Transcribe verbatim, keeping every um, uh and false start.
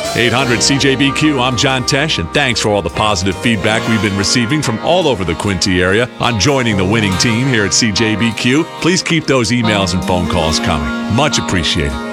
eight hundred C J B Q, I'm John Tesh, and thanks for all the positive feedback we've been receiving from all over the Quincy area on joining the winning team here at C J B Q. Please keep those emails and phone calls coming. Much appreciated.